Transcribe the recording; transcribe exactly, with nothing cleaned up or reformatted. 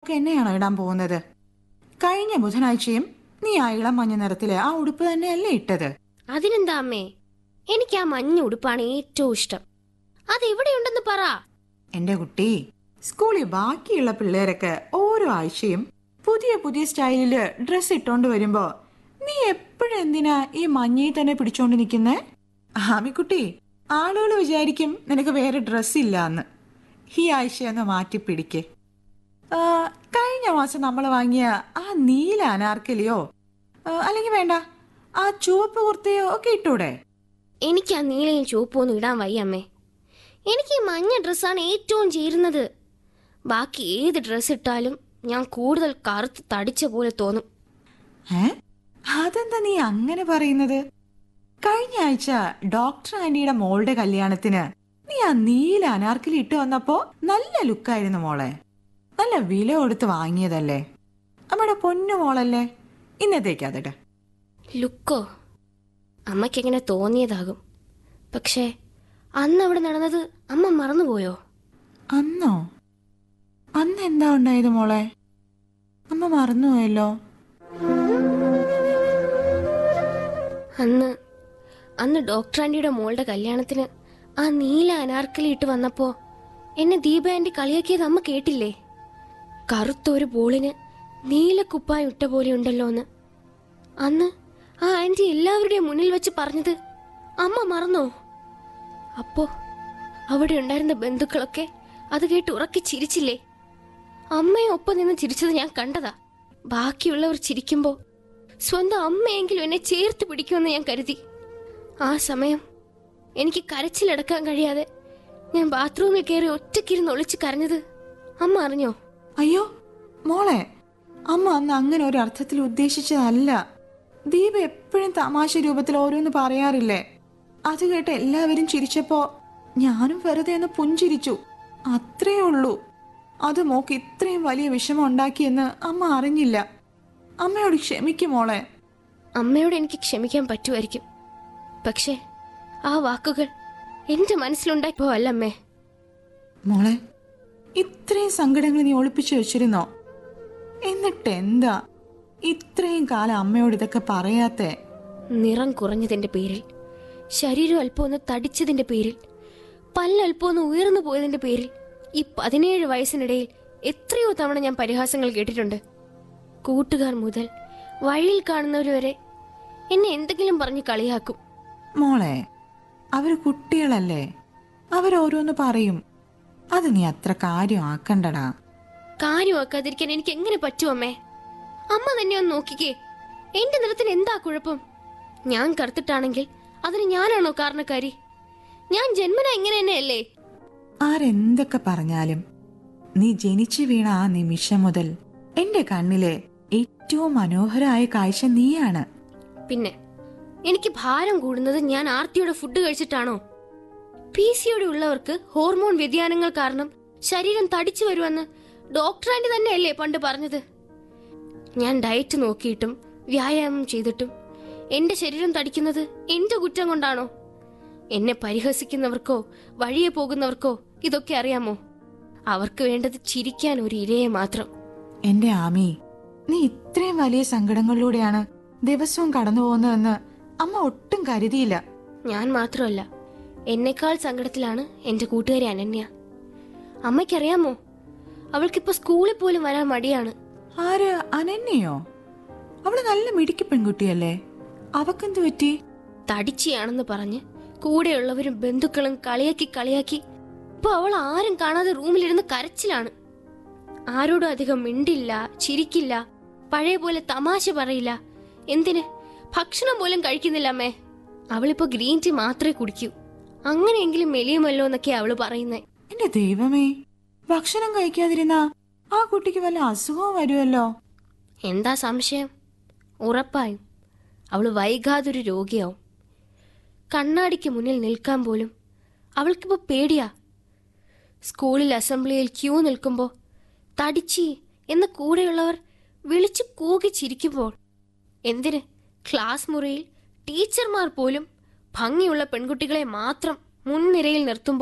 ഒക്കെ എന്നെയാണോ ഇടാൻ പോകുന്നത്? കഴിഞ്ഞ ബുധനാഴ്ചയും നീ ആ ഇളം മഞ്ഞ നിറത്തിലെ ആ ഉടുപ്പ് തന്നെയല്ലേ ഇട്ടത്? അതിനെന്താ അമ്മേ, എനിക്ക് ആ മഞ്ഞ ഉടുപ്പാണ് ഏറ്റവും ഇഷ്ടം. അതെവിടെയുണ്ടെന്ന് പറ. എന്റെ കുട്ടി, സ്കൂളിൽ ബാക്കിയുള്ള പിള്ളേരൊക്കെ ഓരോ ആഴ്ചയും പുതിയ പുതിയ സ്റ്റൈലില് ഡ്രസ് ഇട്ടോണ്ട് വരുമ്പോ നീ എപ്പോഴും എന്തിനാ ഈ മഞ്ഞയിൽ തന്നെ പിടിച്ചോണ്ട് നിൽക്കുന്നേ? ആമിക്കുട്ടി, ആളുകൾ വിചാരിക്കും നിനക്ക് വേറെ ഡ്രസ് ഇല്ലാന്ന്. ഈ ആഴ്ചയൊന്ന് മാറ്റി പിടിക്കേ. കഴിഞ്ഞ മാസം നമ്മൾ വാങ്ങിയ ആ നീല അനാർക്കലിയോ അല്ലെങ്കിൽ വേണ്ട ആ ചുവപ്പ് കുർത്തയോ ഒക്കെ ഇട്ടൂടെ? എനിക്ക് ആ നീലയും ചുവപ്പും ഒന്നും ഇടാൻ വയ്യ അമ്മേ. എനിക്ക് ഈ മഞ്ഞ ഡ്രസ്സാണ് ഏറ്റവും ചേരുന്നത്. ബാക്കി ഏത് ഡ്രസ്സ് ഇട്ടാലും ഞാൻ കൂടുതൽ കറുത്ത് തടിച്ച പോലെ തോന്നും. ഏ അതെന്താ നീ അങ്ങനെ പറയുന്നത്? കഴിഞ്ഞ ആഴ്ച ഡോക്ടർ ആന്റിയുടെ മോളുടെ കല്യാണത്തിന് നീ ആ നീല അനാർക്കലി ഇട്ട് വന്നപ്പോ നല്ല ലുക്കായിരുന്നു മോളെ. നല്ല വില കൊടുത്ത് വാങ്ങിയതല്ലേ, നമ്മുടെ പൊന്നു മോളല്ലേ. ഇന്നത്തേക്ക് അതിട്ട്. ലുക്കോ? അമ്മയ്ക്കെങ്ങനെ തോന്നിയതാകും. പക്ഷേ അന്ന് അവിടെ നടന്നത് അമ്മ മറന്നുപോയോ? അന്നോ? അന്ന് എന്താ ഉണ്ടായത് മോളെ? അമ്മ മറന്നുപോയല്ലോ. അന്ന് അന്ന് ഡോക്ടർ ആന്റിയുടെ മോളുടെ കല്യാണത്തിന് ആ നീല അനാർക്കലി ഇട്ട് വന്നപ്പോ എന്നെ ദീപ ആന്റി കളിയാക്കിയത് അമ്മ കേട്ടില്ലേ? കറുത്തൊരു ബോളിന് നീല കുപ്പായം ഇട്ട പോലെ ഉണ്ടല്ലോ എന്ന് അന്ന് ആ ആന്റി എല്ലാവരുടെയും മുന്നിൽ വെച്ച് പറഞ്ഞത് അമ്മ മറന്നോ? അപ്പോ അവിടെ ഉണ്ടായിരുന്ന ബന്ധുക്കളൊക്കെ അത് കേട്ട് ഉറക്കി ചിരിച്ചില്ലേ? അമ്മയെ ഒപ്പം നിന്ന് ചിരിച്ചത് ഞാൻ കണ്ടതാ. ബാക്കിയുള്ളവർ ചിരിക്കുമ്പോ സ്വന്തം അമ്മയെങ്കിലും എന്നെ ചേർത്ത് പിടിക്കുമെന്ന് ഞാൻ കരുതി. ആ സമയം എനിക്ക് കരച്ചിലടക്കാൻ കഴിയാതെ ഞാൻ ബാത്റൂമിൽ കയറി ഒറ്റയ്ക്കിരുന്ന് ഒളിച്ച് കരഞ്ഞത് അമ്മ അറിഞ്ഞോ? അയ്യോ മോളെ, അമ്മ അന്ന് അങ്ങനെ ഒരു അർത്ഥത്തിൽ ഉദ്ദേശിച്ചതല്ല. ദീപ എപ്പോഴും തമാശ രൂപത്തിൽ ഓരോന്ന് പറയാറില്ലേ? അത് കേട്ട് എല്ലാവരും ചിരിച്ചപ്പോ ഞാനും വെറുതെ ഒന്ന് പുഞ്ചിരിച്ചു, അത്രേ ഉള്ളൂ. അത് മോക്ക് ഇത്രയും വലിയ വിഷമം ഉണ്ടാക്കിയെന്ന് അമ്മ അറിഞ്ഞില്ല. അമ്മയോട് ക്ഷമിക്കും മോളെ. അമ്മയോട് എനിക്ക് ക്ഷമിക്കാൻ പറ്റുമായിരിക്കും. പക്ഷേ ആ വാക്കുകൾ എന്റെ മനസ്സിലുണ്ടായിപ്പോ അല്ലമ്മേ. മോളെ, ഇത്രയും സങ്കടങ്ങൾ നീ ഒളിപ്പിച്ചു വെച്ചിരുന്നോ? എന്നിട്ട് എന്താ ഇത്രയും കാലം അമ്മയോട് ഇതൊക്കെ പറയാത്തെ? നിറം കുറഞ്ഞതിന്റെ പേരിൽ, ശരീരം അല്പം ഒന്ന് തടിച്ചതിന്റെ പേരിൽ, പല്ലല്പം ഒന്ന് ഉയർന്നു പോയതിന്റെ പേരിൽ ഈ പതിനേഴ് വയസ്സിനിടയിൽ എത്രയോ തവണ ഞാൻ പരിഹാസങ്ങൾ കേട്ടിട്ടുണ്ട്. കൂട്ടുകാർ മുതൽ വഴിയിൽ കാണുന്നവർ വരെ എന്നെ എന്തെങ്കിലും പറഞ്ഞ് കളിയാക്കും. മോളെ, അവര് കുട്ടികളല്ലേ, അവരോരോന്ന് പറയും. അത് നീ അത്ര കാര്യം ആക്കണ്ടടാ. കാര്യമാക്കാതിരിക്കാൻ എനിക്ക് എങ്ങനെ പറ്റും അമ്മേ? അമ്മ തന്നെ ഒന്ന് നോക്കിക്കേ. എന്റെ നിറത്തിന് എന്താ കുഴപ്പം? ഞാൻ കറുത്തിട്ടാണെങ്കിൽ അതിന് ഞാനാണോ കാരണക്കാരി? ഞാൻ ജന്മന ഇങ്ങനെ തന്നെയല്ലേ? ആരെന്തൊക്കെ പറഞ്ഞാലും നീ ജനിച്ചു വീണ ആ നിമിഷം മുതൽ എന്റെ കണ്ണിലെ ഏറ്റവും മനോഹരമായ കാഴ്ച നീയാണ്. പിന്നെ എനിക്ക് ഭാരം കൂടുന്നത് ഞാൻ ആർത്തിയുടെ ഫുഡ് കഴിച്ചിട്ടാണോ? പി സിയോടെ ഉള്ളവർക്ക് ഹോർമോൺ വ്യതിയാനങ്ങൾ കാരണം ശരീരം തടിച്ചു വരുമെന്ന് ഡോക്ടർ ആന്റി തന്നെയല്ലേ പണ്ട് പറഞ്ഞത്? ഞാൻ ഡയറ്റ് നോക്കിയിട്ടും വ്യായാമം ചെയ്തിട്ടും എന്റെ ശരീരം തടിക്കുന്നത് എന്റെ കുറ്റം കൊണ്ടാണോ? എന്നെ പരിഹസിക്കുന്നവർക്കോ വഴിയെ പോകുന്നവർക്കോ ഇതൊക്കെ അറിയാമോ? അവർക്ക് വേണ്ടത് ചിരിക്കാൻ ഒരു ഇരയെ മാത്രം. എന്റെ ആമി, നീ ഇത്രയും വലിയ സങ്കടങ്ങളിലൂടെയാണ് ദിവസവും കടന്നു പോകുന്നതെന്ന് അമ്മ ഒട്ടും കരുതിയില്ല. ഞാൻ മാത്രമല്ല, എന്നെക്കാൾ സങ്കടത്തിലാണ് എന്റെ കൂട്ടുകാരി അനന്യ. അമ്മയ്ക്കറിയാമോ, അവൾക്കിപ്പോ സ്കൂളിൽ പോലും വരാൻ മടിയാണ്. ആര്? അനന്യയോ? അവള് നല്ല മിടുക്കി പെൺകുട്ടിയല്ലേ, അവക്കെന്ത് പറ്റി? തടിച്ചിയാണെന്ന് പറഞ്ഞ് കൂടെയുള്ളവരും ബന്ധുക്കളും കളിയാക്കി കളിയാക്കി ഇപ്പൊ അവൾ ആരും കാണാതെ റൂമിലിരുന്ന് കരച്ചിലാണ്. ആരോടും അധികം മിണ്ടില്ല, ചിരിക്കില്ല, പഴയ പോലെ തമാശ പറയില്ല. എന്തിന്? ഭക്ഷണം പോലും കഴിക്കുന്നില്ല അമ്മേ. അവളിപ്പോ ഗ്രീൻ ടീ മാത്രമേ കുടിക്കൂ. അങ്ങനെയെങ്കിലും മെലിയുമല്ലോ എന്നൊക്കെ അവള് പറയുന്നേ. എന്റെ ദൈവമേ, ഭക്ഷണം കഴിക്കാതിരുന്ന ആ കുട്ടിക്ക് വല്ല അസുഖവും വരുമല്ലോ. എന്താ സംശയം? ഉറപ്പായും അവള് വൈകാതൊരു രോഗിയാവും. കണ്ണാടിക്ക് മുന്നിൽ നിൽക്കാൻ പോലും അവൾക്കിപ്പോ പേടിയാ. സ്കൂളിൽ അസംബ്ലിയിൽ ക്യൂ നിൽക്കുമ്പോ തടിച്ചി എന്ന് കൂടെയുള്ളവർ വിളിച്ചു കൂകി ചിരിക്കുമ്പോൾ, എന്തിന് ക്ലാസ് മുറിയിൽ ടീച്ചർമാർ പോലും ഭംഗിയുള്ള പെൺകുട്ടികളെ മാത്രം മുൻനിരയിൽ നിർത്തുമ്പോൾ